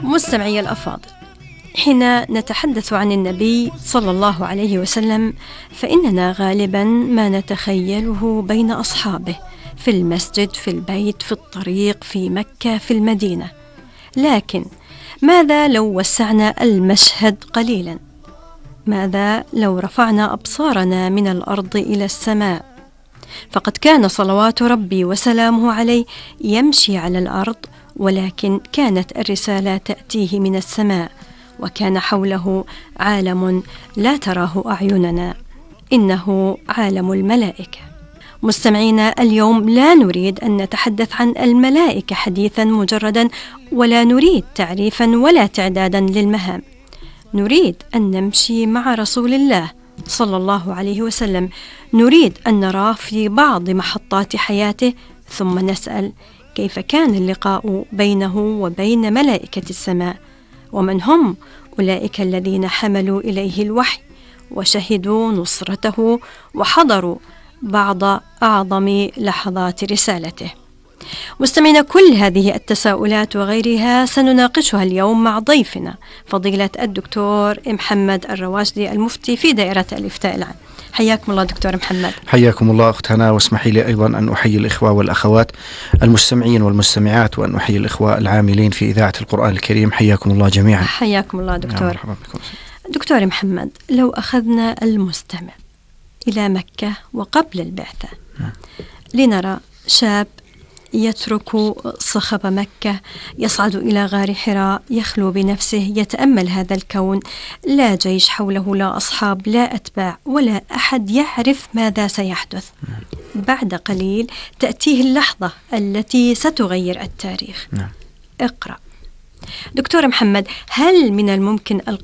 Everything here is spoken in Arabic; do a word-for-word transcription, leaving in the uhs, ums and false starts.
مستمعي الأفاضل، حين نتحدث عن النبي صلى الله عليه وسلم فإننا غالبا ما نتخيله بين أصحابه في المسجد، في البيت، في الطريق، في مكة، في المدينة. لكن ماذا لو وسعنا المشهد قليلا؟ ماذا لو رفعنا أبصارنا من الأرض إلى السماء؟ فقد كان صلوات ربي وسلامه عليه يمشي على الأرض، ولكن كانت الرسالة تأتيه من السماء، وكان حوله عالم لا تراه أعيننا، إنه عالم الملائكة. مستمعينا، اليوم لا نريد أن نتحدث عن الملائكة حديثا مجردا، ولا نريد تعريفا ولا تعدادا للمهام. نريد أن نمشي مع رسول الله صلى الله عليه وسلم، نريد أن نراه في بعض محطات حياته، ثم نسأل كيف كان اللقاء بينه وبين ملائكة السماء، ومن هم أولئك الذين حملوا إليه الوحي وشهدوا نصرته وحضروا بعض أعظم لحظات رسالته. مستمعين، كل هذه التساؤلات وغيرها سنناقشها اليوم مع ضيفنا فضيلة الدكتور محمد الرواشدي، المفتي في دائرة الإفتاء العام. حياكم الله دكتور محمد. حياكم الله أخت هنا، واسمحي لي أيضا أن أحيي الإخوة والأخوات المستمعين والمستمعات، وأن أحيي الإخوة العاملين في إذاعة القرآن الكريم. حياكم الله جميعا. حياكم الله دكتور. دكتور محمد، لو أخذنا المستمع إلى مكة وقبل البعثة لنرى شاب يترك صخب مكة، يصعد إلى غار حراء، يخلو بنفسه، يتأمل هذا الكون، لا جيش حوله، لا أصحاب، لا أتباع، ولا أحد يعرف ماذا سيحدث. بعد قليل تأتيه اللحظة التي ستغير التاريخ. اقرأ. دكتور محمد، هل من الممكن